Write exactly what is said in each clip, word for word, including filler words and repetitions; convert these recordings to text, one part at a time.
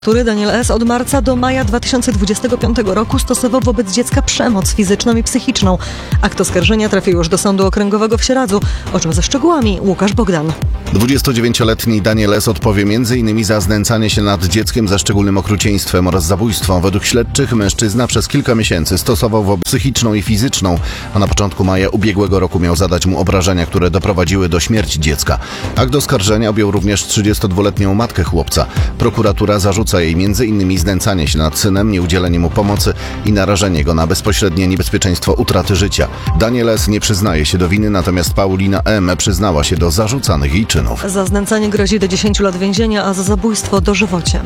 który Daniel S. od marca do maja dwa tysiące dwudziestego piątego roku stosował wobec dziecka przemoc fizyczną i psychiczną. Akt oskarżenia trafił już do Sądu Okręgowego w Sieradzu. O czym ze szczegółami Łukasz Bogdan. dwudziestodziewięcioletni Daniel S. odpowie między innymi za znęcanie się nad dzieckiem ze szczególnym okrucieństwem oraz zabójstwo. Według śledczych mężczyzna przez kilka miesięcy stosował wobec psychiczną i fizyczną, a na początku maja ubiegłego roku miał zadać mu obrażenia, które doprowadziły do śmierci dziecka. Akt oskarżenia objął również trzydziestodwuletnią matkę chłopca. Prokuratura zarzuca jej między innymi znęcanie się nad synem, nieudzielenie mu pomocy i narażenie go na bezpośrednie niebezpieczeństwo utraty życia. Daniel S. nie przyznaje się do winy, natomiast Paulina M. przyznała się do zarzucanych jej czynów. Za znęcanie grozi do dziesięciu lat więzienia, a za zabójstwo dożywocie.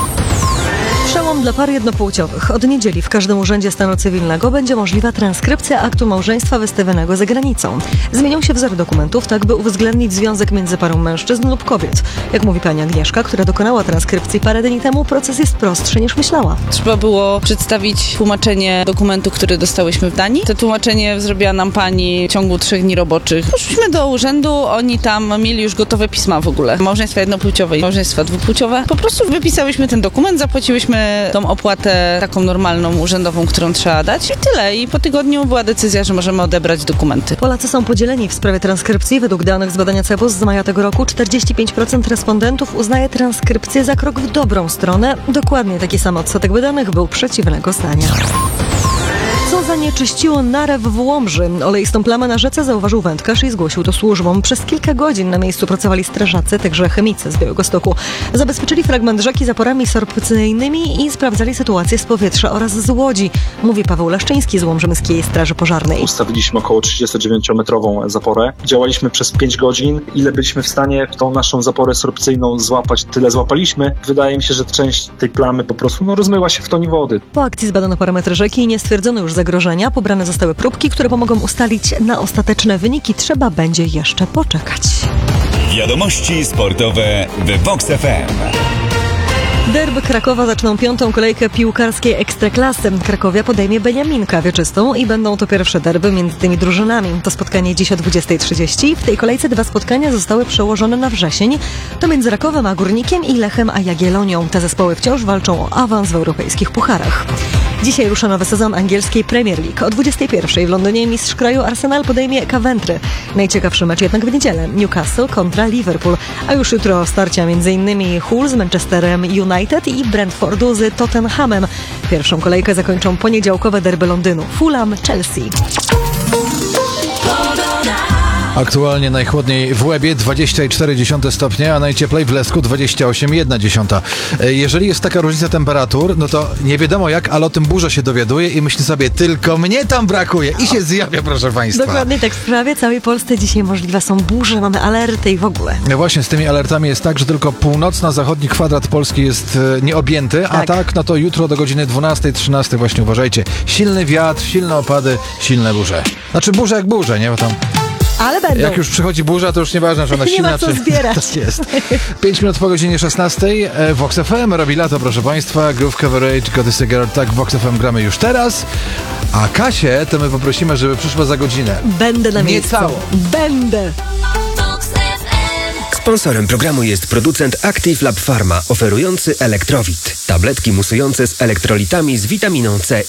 Przełom dla par jednopłciowych. Od niedzieli w każdym urzędzie stanu cywilnego będzie możliwa transkrypcja aktu małżeństwa wystawionego za granicą. Zmienią się wzory dokumentów, tak by uwzględnić związek między parą mężczyzn lub kobiet. Jak mówi pani Agnieszka, która dokonała transkrypcji parę dni temu, proces jest prostszy niż myślała. Trzeba było przedstawić tłumaczenie dokumentu, który dostałyśmy w Danii. To tłumaczenie zrobiła nam pani w ciągu trzech dni roboczych. Poszliśmy do urzędu, oni tam mieli już gotowe pisma w ogóle. Małżeństwa jednopłciowe i małżeństwa dwupłciowe. Po prostu wypisałyśmy ten dokument, zapłaciłyśmy tą opłatę taką normalną, urzędową, którą trzeba dać i tyle. I po tygodniu była decyzja, że możemy odebrać dokumenty. Polacy są podzieleni w sprawie transkrypcji. Według danych z badania C E B U S z maja tego roku czterdzieści pięć procent respondentów uznaje transkrypcję za krok w dobrą stronę. Dokładnie taki sam odsetek wydanych był przeciwnego zdania. Co zanieczyściło Narew w Łomży? Oleistą plamę na rzece zauważył wędkarz i zgłosił to służbom. Przez kilka godzin na miejscu pracowali strażacy, także chemicy z Białegostoku. Zabezpieczyli fragment rzeki zaporami sorpcyjnymi i sprawdzali sytuację z powietrza oraz z łodzi, mówi Paweł Leszczyński z Łomżyńskiej Straży Pożarnej. Ustawiliśmy około trzydziestodziewięciometrową zaporę. Działaliśmy przez pięć godzin. Ile byliśmy w stanie tą naszą zaporę sorpcyjną złapać, tyle złapaliśmy. Wydaje mi się, że część tej plamy po prostu no, rozmyła się w tonie wody. Po akcji zbadano parametry rzeki i nie stwierdzono już zagrożenia. Pobrane zostały próbki, które pomogą ustalić na ostateczne wyniki. Trzeba będzie jeszcze poczekać. Wiadomości sportowe w Vox F M. Derby Krakowa zaczną piątą kolejkę piłkarskiej Ekstraklasy. Krakowia podejmie Beniaminkę Wieczystą i będą to pierwsze derby między tymi drużynami. To spotkanie dziś o dwudziestej trzydzieści. W tej kolejce dwa spotkania zostały przełożone na wrzesień. To między Rakowem a Górnikiem i Lechem a Jagiellonią. Te zespoły wciąż walczą o awans w europejskich pucharach. Dzisiaj rusza nowy sezon angielskiej Premier League. O dwudziestej pierwszej w Londynie mistrz kraju Arsenal podejmie Coventry. Najciekawszy mecz jednak w niedzielę. Newcastle kontra Liverpool. A już jutro starcia m.in. Hull z Manchesterem United i Brentfordu z Tottenhamem. Pierwszą kolejkę zakończą poniedziałkowe derby Londynu. Fulham, Chelsea. Aktualnie najchłodniej w Łebie dwadzieścia cztery stopnie, a najcieplej w Lesku dwadzieścia osiem przecinek jeden. Jeżeli jest taka różnica temperatur, no to nie wiadomo jak, ale o tym burza się dowiaduje i myśli sobie, tylko mnie tam brakuje i się zjawia, proszę państwa. Dokładnie tak, w prawie całej Polsce dzisiaj możliwe są burze, mamy alerty i w ogóle. No właśnie, z tymi alertami jest tak, że tylko północno-zachodni kwadrat Polski jest e, nieobjęty, tak. A tak, no to jutro do godziny dwunastej, trzynastej właśnie uważajcie. Silny wiatr, silne opady, silne burze. Znaczy burze jak burze, nie? Bo tam... Ale będą. Jak już przychodzi burza, to już nieważne, że ona nie silna, ma co czy... zbierać. Tak jest. Pięć minut po godzinie szesnastej. Vox F M robi lato, proszę państwa. Groove Coverage, God is a Girl. Tak, Vox F M gramy już teraz. A Kasię to my poprosimy, żeby przyszła za godzinę. Będę na miejscu. Nie cało. Będę. Sponsorem programu jest producent Active Lab Pharma, oferujący Elektrowit. Tabletki musujące z elektrolitami z witaminą C